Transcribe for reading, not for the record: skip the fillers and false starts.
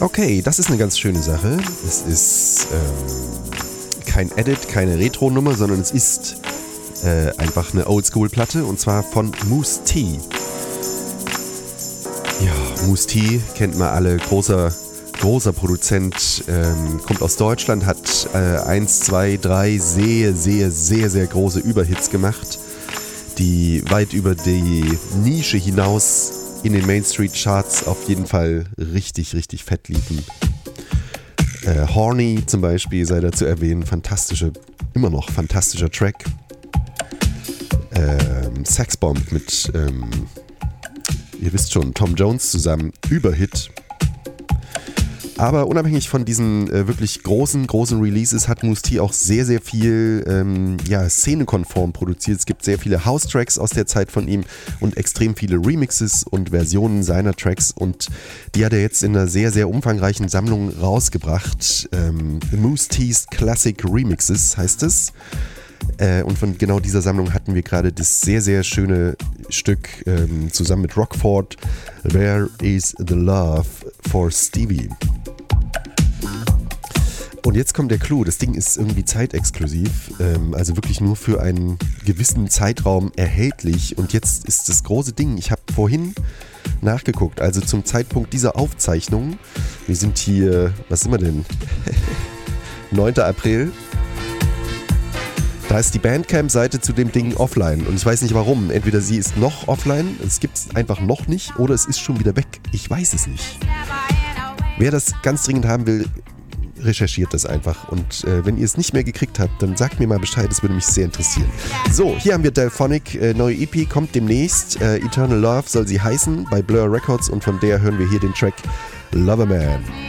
Okay, das ist eine ganz schöne Sache. Es ist kein Edit, keine Retro-Nummer, sondern es ist einfach eine Oldschool-Platte und zwar von Mousse T. Ja, Mousse T kennt man alle, großer Produzent, kommt aus Deutschland, hat 1, 2, 3 sehr große Überhits gemacht, die weit über die Nische hinaus in den Main Street Charts auf jeden Fall richtig fett liefen. Horny zum Beispiel sei da zu erwähnen, immer noch fantastischer Track. Sexbomb mit, ihr wisst schon, Tom Jones zusammen, Überhit. Aber unabhängig von diesen wirklich großen Releases hat Mousse T auch sehr viel szenekonform produziert. Es gibt sehr viele House-Tracks aus der Zeit von ihm und extrem viele Remixes und Versionen seiner Tracks und die hat er jetzt in einer sehr umfangreichen Sammlung rausgebracht. Mousse T's Classic Remixes heißt es. Und von genau dieser Sammlung hatten wir gerade das sehr schöne Stück zusammen mit Rockford, Where is the Love for Stevie? Und jetzt kommt der Clou, das Ding ist irgendwie zeitexklusiv, also wirklich nur für einen gewissen Zeitraum erhältlich. Und jetzt ist das große Ding, ich habe vorhin nachgeguckt, also zum Zeitpunkt dieser Aufzeichnung, wir sind hier, was sind wir denn, 9. April, da ist die Bandcamp-Seite zu dem Ding offline und ich weiß nicht warum, entweder sie ist noch offline, es gibt es einfach noch nicht oder es ist schon wieder weg, ich weiß es nicht. Wer das ganz dringend haben will, recherchiert das einfach und wenn ihr es nicht mehr gekriegt habt, dann sagt mir mal Bescheid, das würde mich sehr interessieren. So, hier haben wir Delphonic, neue EP kommt demnächst, Eternal Love soll sie heißen, bei Blur Records und von der hören wir hier den Track Loverman.